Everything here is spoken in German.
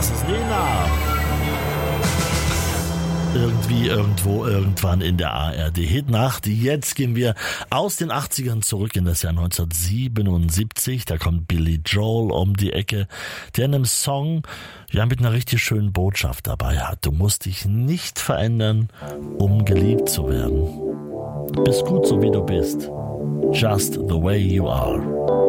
Das ist Nena. Irgendwie, irgendwo, irgendwann in der ARD-Hitnacht. Jetzt gehen wir aus den 80ern zurück in das Jahr 1977. Da kommt Billy Joel um die Ecke, der in einem Song mit einer richtig schönen Botschaft dabei hat. Du musst dich nicht verändern, um geliebt zu werden. Du bist gut so wie du bist. Just the way you are.